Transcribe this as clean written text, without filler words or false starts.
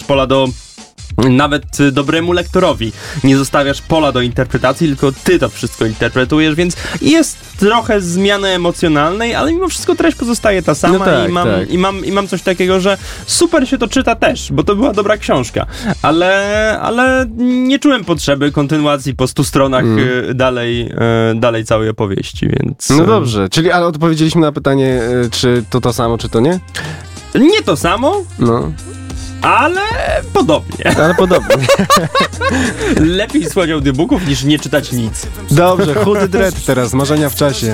pola nawet dobremu lektorowi nie zostawiasz pola do interpretacji, tylko ty to wszystko interpretujesz, więc jest trochę zmiany emocjonalnej, ale mimo wszystko treść pozostaje ta sama. No tak, i mam coś takiego, że super się to czyta też, bo to była dobra książka, ale nie czułem potrzeby kontynuacji po 100 stronach dalej całej opowieści, więc... No dobrze, czyli ale odpowiedzieliśmy na pytanie, czy to samo, czy to nie? Nie to samo, No. ale podobnie. Ale podobnie. Lepiej słuchać audiobooków niż nie czytać nic. Dobrze, Chudy Dread teraz, Marzenia w czasie.